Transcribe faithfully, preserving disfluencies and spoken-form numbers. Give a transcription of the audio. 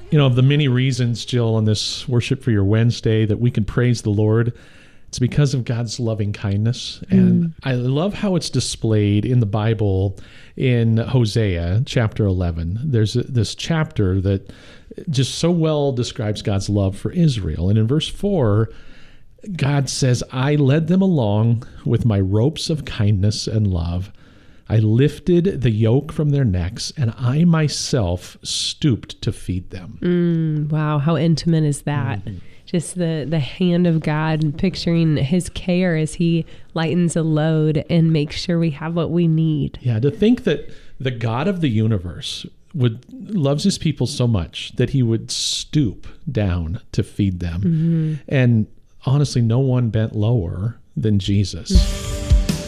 You know, of the many reasons, Jill, on this Worship for Your Wednesday that we can praise the Lord, it's because of God's loving kindness. And mm. I love how it's displayed in the Bible in Hosea chapter eleven. There's a, this chapter that just so well describes God's love for Israel. And in verse four, God says, I led them along with my ropes of kindness and love. I lifted the yoke from their necks, and I myself stooped to feed them. Mm, wow, how intimate is that? Mm-hmm. Just the, the hand of God, and picturing his care as he lightens a load and makes sure we have what we need. Yeah, to think that the God of the universe would loves his people so much that he would stoop down to feed them. Mm-hmm. And honestly, no one bent lower than Jesus. Mm-hmm.